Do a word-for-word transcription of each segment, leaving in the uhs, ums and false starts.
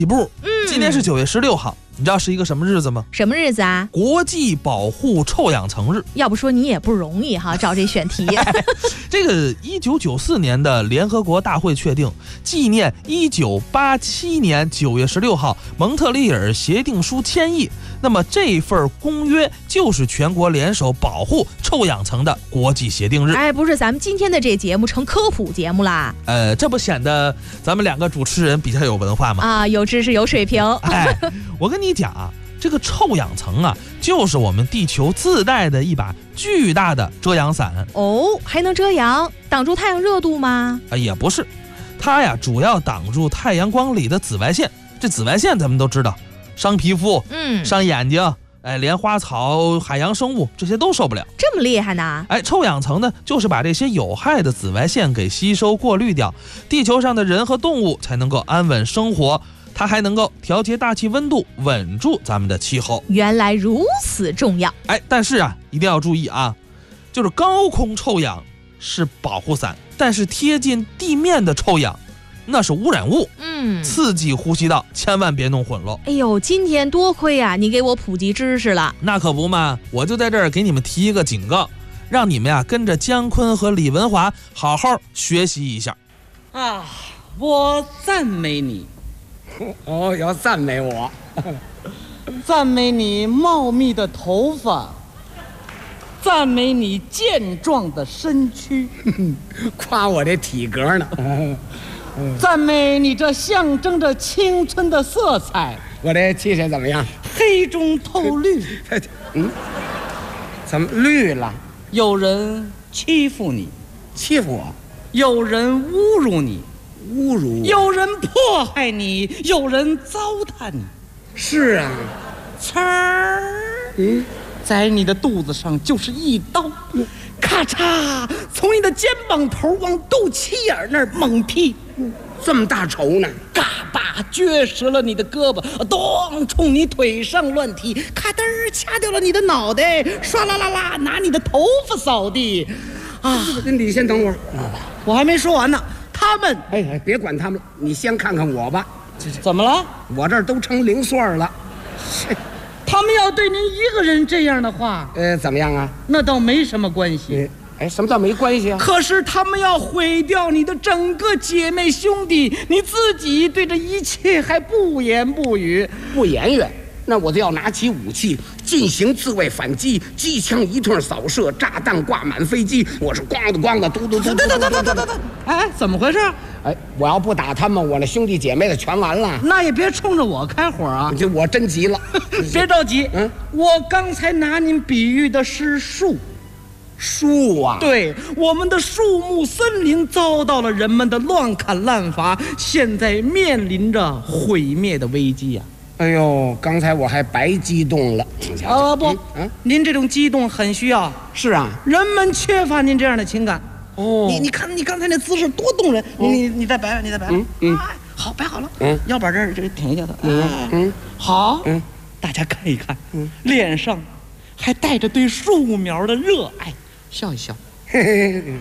起步。嗯，今天是九月十六号，你知道是一个什么日子吗？ 什么日子啊？ 国际保护臭氧层日。 要不说你也不容易哈，找这选题。 这个一九九四年的联合国大会确定，纪念一九八七年九月十六号蒙特利尔协定书签议。那么这份公约就是全国联手保护臭氧层的国际协定日。 哎，不是，咱们今天的这节目成科普节目啦。 呃，这不显得咱们两个主持人比较有文化吗？ 啊，有知识有水平。 哎，我跟你讲啊，这个臭氧层啊，就是我们地球自带的一把巨大的遮阳伞。 哦，还能遮阳，挡住太阳热度吗？ 啊，也不是，它呀主要挡住太阳光里的紫外线。这紫外线咱们都知道，伤皮肤， 嗯， 伤眼睛，哎，连花草、海洋生物这些都受不了。 这么厉害呢？ 哎，臭氧层呢，就是把这些有害的紫外线给吸收过滤掉，地球上的人和动物才能够安稳生活。它还能够调节大气温度，稳住咱们的气候。 原来如此重要。 哎，但是啊，一定要注意啊，就是高空臭氧是保护伞，但是贴近地面的臭氧那是污染物， 嗯， 刺激呼吸道，千万别弄混了。 哎呦，今天多亏啊，你给我普及知识了。 那可不嘛，我就在这儿给你们提一个警告，让你们呀、啊、跟着姜昆和李文华好好学习一下。 啊，我赞美你。 哦，要赞美我， 赞美你茂密的头发，赞美你健壮的身躯， 夸我这体格呢， 赞美你这象征着青春的色彩。 我这气色怎么样？ 黑中透绿。 嗯，怎么绿了？ 有人欺负你， 欺负我， 有人侮辱你， 侮辱我， 有人迫害你，有人糟蹋你。 是啊， 呲儿， 嗯， 在你的肚子上就是一刀，咔嚓，从你的肩膀头往肚脐眼那儿猛劈， 这么大仇呢？ 嘎巴撅折了你的胳膊，咚，冲你腿上乱踢，咔噔儿掐掉了你的脑袋，唰啦啦啦拿你的头发扫地。啊， 你先等会儿， 我还没说完呢。他们， 哎哎，别管他们了，你先看看我吧。 怎么了？ 我这儿都成零碎了。 他们要对您一个人这样的话， 呃，怎么样啊？ 那倒没什么关系。 哎，什么叫没关系啊？ 可是他们要毁掉你的整个姐妹兄弟，你自己对这一切还不言不语， 不言语。那我就要拿起武器进行自卫反击，机枪一通扫射，炸弹挂满飞机，我是咣的咣的，嘟嘟嘟嘟嘟嘟嘟嘟嘟。 哎，怎么回事？ 哎，我要不打他们，我那兄弟姐妹的全完了。 那也别冲着我开火啊！ 这我真急了。 别着急， 嗯， 我刚才拿您比喻的是树。 树啊， 对，我们的树木森林遭到了人们的乱砍滥伐，现在面临着毁灭的危机呀、 啊！哎呦，刚才我还白激动了。 啊不， 嗯， 您这种激动很需要。 是啊， 人们缺乏您这样的情感。 哦， 你你看你刚才那姿势多动人，你你你再摆摆，你再摆摆。 嗯嗯， 好，摆好了。 嗯， 腰板这儿这挺一下的。 嗯嗯， 好。 嗯， 大家看一看，嗯，脸上还带着对树苗的热爱，笑一笑。嘿嘿嘿。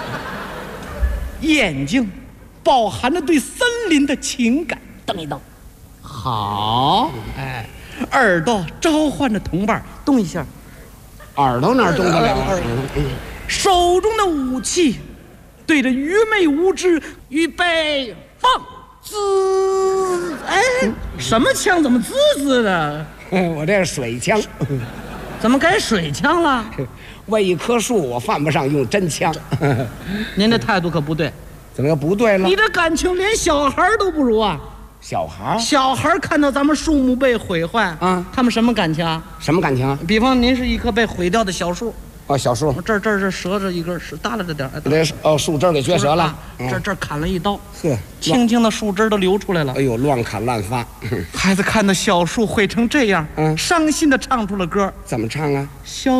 眼睛饱含着对森林的情感，瞪一瞪。好，哎，耳朵召唤着同伴，动一下。 耳朵哪动得了？ 耳朵。手中的武器对着愚昧无知，预备放，滋！哎，什么枪？怎么滋滋的？ 我这是水枪。 怎么改水枪了？ 为一棵树，我犯不上用真枪。 您这态度可不对。 怎么又不对了？ 你这感情连小孩都不如啊！ 小孩， 小孩看到咱们树木被毁坏，啊，他们什么感情啊？ 什么感情啊？ 比方您是一棵被毁掉的小树。 哦，小树， 这儿这儿这折着一根，是耷拉着点儿。 这哦，树枝给撅折了。 啊嗯、这这砍了一刀， 呵， 轻轻的树枝都流出来了。 哎呦，乱砍滥发。 孩子看到小树毁成这样，嗯，伤心的唱出了歌。 怎么唱啊？ 小